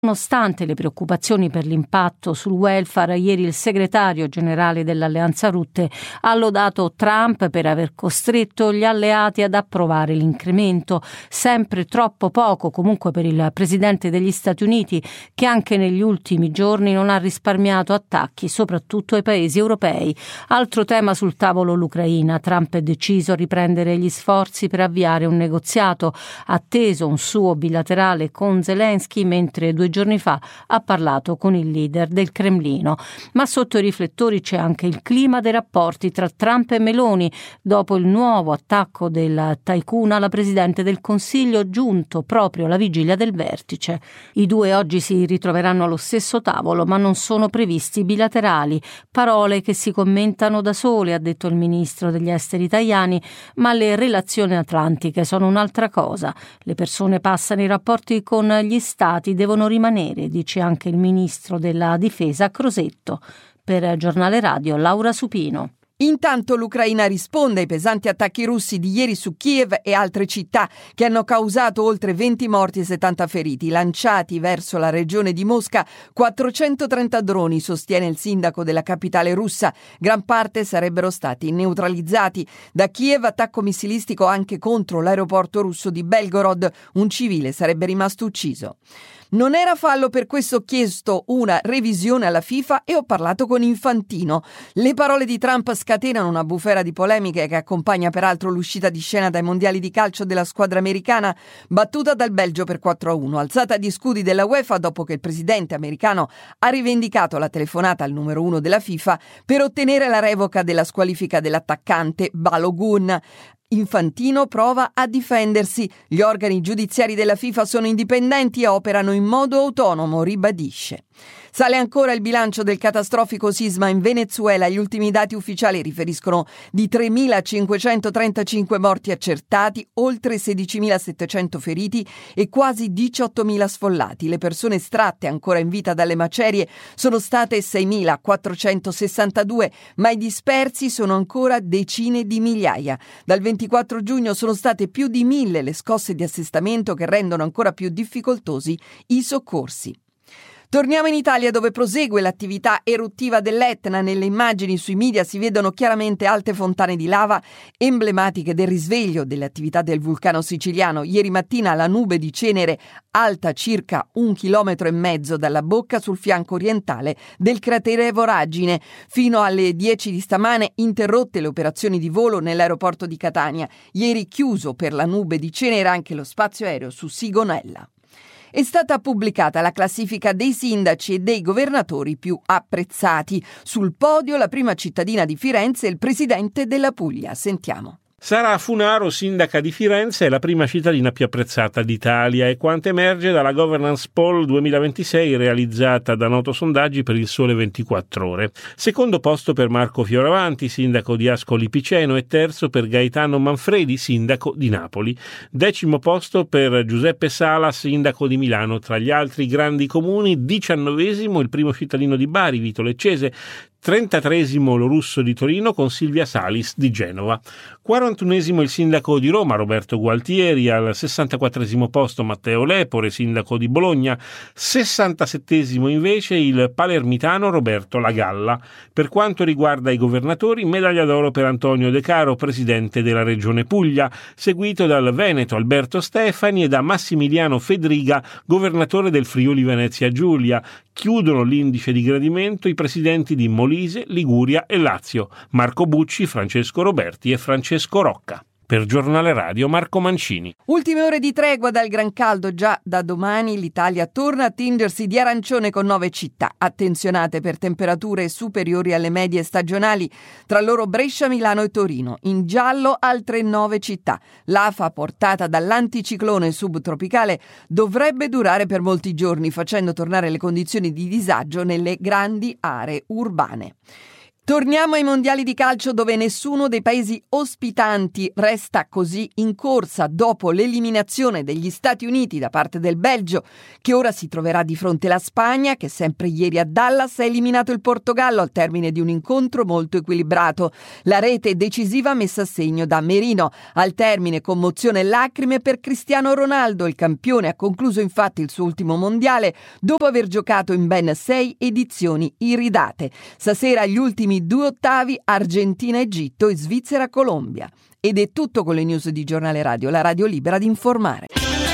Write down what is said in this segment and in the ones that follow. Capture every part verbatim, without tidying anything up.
Nonostante le preoccupazioni per l'impatto sul welfare, ieri il segretario generale dell'Alleanza Rutte ha lodato Trump per aver costretto gli alleati ad approvare l'incremento, sempre troppo poco comunque per il presidente degli Stati Uniti, che anche negli ultimi giorni non ha risparmiato attacchi, soprattutto ai paesi europei. Altro tema sul tavolo l'Ucraina. Trump è deciso a riprendere gli sforzi per avviare un negoziato, atteso un suo bilaterale con Zelensky, mentre due giorni fa ha parlato con il leader del Cremlino. Ma sotto i riflettori c'è anche il clima dei rapporti tra Trump e Meloni dopo il nuovo attacco del tycoon alla Presidente del Consiglio, giunto proprio alla vigilia del vertice. I due oggi si ritroveranno allo stesso tavolo, ma non sono previsti bilaterali. Parole che si commentano da sole, ha detto il ministro degli esteri Tajani, ma le relazioni atlantiche sono un'altra cosa. Le persone passano, i rapporti con gli stati devono rimanere, dice anche il ministro della difesa Crosetto. Per Giornale Radio, Laura Supino. Intanto l'Ucraina risponde ai pesanti attacchi russi di ieri su Kiev e altre città che hanno causato oltre venti morti e settanta feriti. Lanciati verso la regione di Mosca quattrocentotrenta droni, sostiene il sindaco della capitale russa. Gran parte sarebbero stati neutralizzati. Da Kiev attacco missilistico anche contro l'aeroporto russo di Belgorod. Un civile sarebbe rimasto ucciso. Non era fallo, per questo ho chiesto una revisione alla FIFA e ho parlato con Infantino. Le parole di Trump scatenano una bufera di polemiche che accompagna peraltro l'uscita di scena dai mondiali di calcio della squadra americana, battuta dal Belgio per quattro a uno, alzata agli scudi della UEFA dopo che il presidente americano ha rivendicato la telefonata al numero uno della FIFA per ottenere la revoca della squalifica dell'attaccante Balogun. Infantino prova a difendersi. Gli organi giudiziari della FIFA sono indipendenti e operano in modo autonomo, ribadisce. Sale ancora il bilancio del catastrofico sisma in Venezuela. Gli ultimi dati ufficiali riferiscono di tremilacinquecentotrentacinque morti accertati, oltre sedicimilasettecento feriti e quasi diciottomila sfollati. Le persone estratte ancora in vita dalle macerie sono state seimilaquattrocentosessantadue, ma i dispersi sono ancora decine di migliaia. Dal ventiquattro giugno sono state più di mille le scosse di assestamento che rendono ancora più difficoltosi i soccorsi. Torniamo in Italia, dove prosegue l'attività eruttiva dell'Etna. Nelle immagini sui media si vedono chiaramente alte fontane di lava emblematiche del risveglio delle attività del vulcano siciliano. Ieri mattina la nube di cenere, alta circa un chilometro e mezzo dalla bocca sul fianco orientale del cratere Voragine. Fino alle dieci di stamane interrotte le operazioni di volo nell'aeroporto di Catania. Ieri chiuso per la nube di cenere anche lo spazio aereo su Sigonella. È stata pubblicata la classifica dei sindaci e dei governatori più apprezzati. Sul podio la prima cittadina di Firenze e il presidente della Puglia. Sentiamo. Sara Funaro, sindaca di Firenze, è la prima cittadina più apprezzata d'Italia, e quanto emerge dalla Governance Poll duemilaventisei realizzata da Noto Sondaggi per il Sole ventiquattro Ore. Secondo posto per Marco Fioravanti, sindaco di Ascoli Piceno, e terzo per Gaetano Manfredi, sindaco di Napoli. Decimo posto per Giuseppe Sala, sindaco di Milano. Tra gli altri grandi comuni, diciannovesimo il primo cittadino di Bari, Vito Leccese. trentatreesimo lo russo di Torino con Silvia Salis di Genova. quarantunesimo il sindaco di Roma, Roberto Gualtieri. Al sessantaquattresimo posto Matteo Lepore, sindaco di Bologna. sessantasettesimo invece il palermitano Roberto Lagalla. Per quanto riguarda i governatori, medaglia d'oro per Antonio De Caro, presidente della Regione Puglia, seguito dal Veneto Alberto Stefani e da Massimiliano Fedriga, governatore del Friuli Venezia Giulia. Chiudono l'indice di gradimento i presidenti di Molise, Liguria e Lazio, Marco Bucci, Francesco Roberti e Francesco Rocca. Per Giornale Radio, Marco Mancini. Ultime ore di tregua dal gran caldo. Già da domani l'Italia torna a tingersi di arancione con nove città attenzionate per temperature superiori alle medie stagionali, tra loro Brescia, Milano e Torino. In giallo altre nove città. L'afa portata dall'anticiclone subtropicale dovrebbe durare per molti giorni, facendo tornare le condizioni di disagio nelle grandi aree urbane. Torniamo ai mondiali di calcio, dove nessuno dei paesi ospitanti resta così in corsa dopo l'eliminazione degli Stati Uniti da parte del Belgio, che ora si troverà di fronte alla Spagna, che sempre ieri a Dallas ha eliminato il Portogallo al termine di un incontro molto equilibrato. La rete decisiva messa a segno da Merino. Al termine commozione e lacrime per Cristiano Ronaldo. Il campione ha concluso infatti il suo ultimo mondiale dopo aver giocato in ben sei edizioni iridate. Stasera gli ultimi due ottavi, Argentina-Egitto e Svizzera-Colombia. Ed è tutto con le news di Giornale Radio, la radio libera di informare.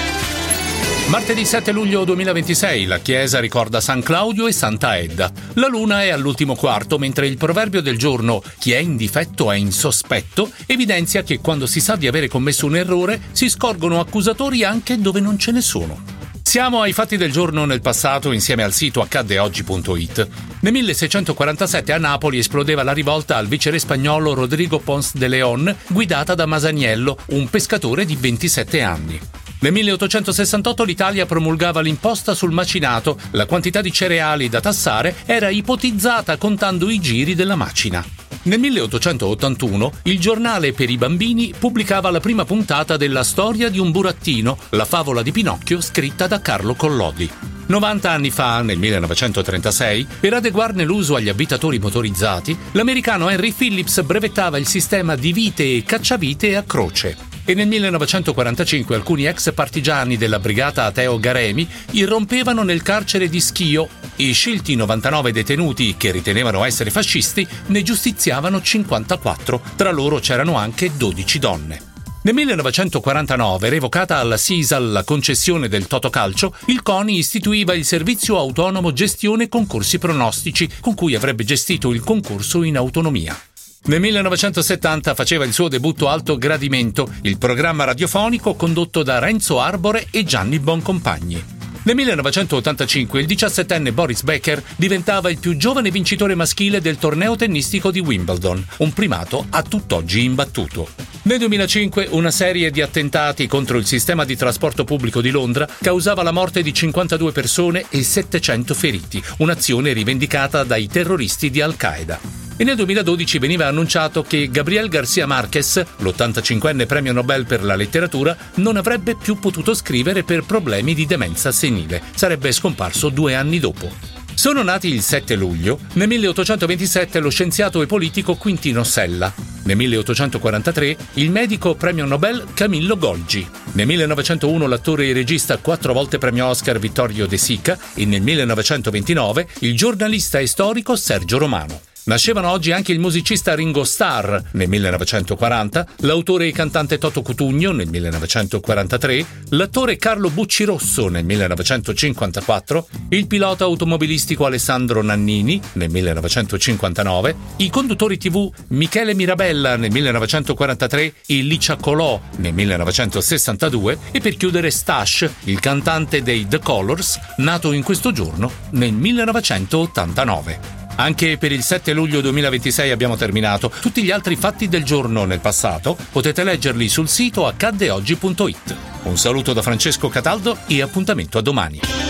Martedì sette luglio duemilaventisei, la Chiesa ricorda San Claudio e Santa Edda. La luna è all'ultimo quarto, mentre il proverbio del giorno «chi è in difetto è in sospetto» evidenzia che quando si sa di avere commesso un errore si scorgono accusatori anche dove non ce ne sono. Siamo ai fatti del giorno nel passato insieme al sito accadde oggi punto it. Nel milleseicentoquarantasette a Napoli esplodeva la rivolta al viceré spagnolo Rodrigo Ponce de León, guidata da Masaniello, un pescatore di ventisette anni. Nel milleottocentosessantotto l'Italia promulgava l'imposta sul macinato. La quantità di cereali da tassare era ipotizzata contando i giri della macina. Nel milleottocentottantuno il giornale per i bambini pubblicava la prima puntata della Storia di un burattino, la favola di Pinocchio scritta da Carlo Collodi. novanta anni fa, nel millenovecentotrentasei, per adeguarne l'uso agli abitatori motorizzati, l'americano Henry Phillips brevettava il sistema di vite e cacciavite a croce. E nel millenovecentoquarantacinque alcuni ex partigiani della brigata Ateo Garemi irrompevano nel carcere di Schio. I scelti novantanove detenuti, che ritenevano essere fascisti, ne giustiziavano cinquantaquattro, tra loro c'erano anche dodici donne. Nel millenovecentoquarantanove, revocata alla Sisal la concessione del Totocalcio, il CONI istituiva il Servizio Autonomo Gestione Concorsi Pronostici, con cui avrebbe gestito il concorso in autonomia. Nel millenovecentosettanta faceva il suo debutto Alto Gradimento, il programma radiofonico condotto da Renzo Arbore e Gianni Boncompagni. Nel millenovecentottantacinque il diciassettenne Boris Becker diventava il più giovane vincitore maschile del torneo tennistico di Wimbledon, un primato a tutt'oggi imbattuto. Nel duemilacinque una serie di attentati contro il sistema di trasporto pubblico di Londra causava la morte di cinquantadue persone e settecento feriti, un'azione rivendicata dai terroristi di Al-Qaeda. E nel duemiladodici veniva annunciato che Gabriel García Márquez, l'ottantacinquenne premio Nobel per la letteratura, non avrebbe più potuto scrivere per problemi di demenza senile. Sarebbe scomparso due anni dopo. Sono nati il sette luglio, nel milleottocentoventisette lo scienziato e politico Quintino Sella, nel milleottocentoquarantatré il medico premio Nobel Camillo Golgi, nel millenovecentouno l'attore e regista quattro volte premio Oscar Vittorio De Sica e nel millenovecentoventinove il giornalista e storico Sergio Romano. Nascevano oggi anche il musicista Ringo Starr nel millenovecentoquaranta, l'autore e cantante Toto Cutugno nel millenovecentoquarantatré, l'attore Carlo Buccirosso nel millenovecentocinquantaquattro, il pilota automobilistico Alessandro Nannini nel millenovecentocinquantanove, i conduttori tivù Michele Mirabella nel millenovecentoquarantatré e Licia Colò nel millenovecentosessantadue e per chiudere Stash, il cantante dei The Colors, nato in questo giorno nel millenovecentottantanove. Anche per il sette luglio duemilaventisei abbiamo terminato. Tutti gli altri fatti del giorno nel passato potete leggerli sul sito accadde oggi punto it. Un saluto da Francesco Cataldo e appuntamento a domani.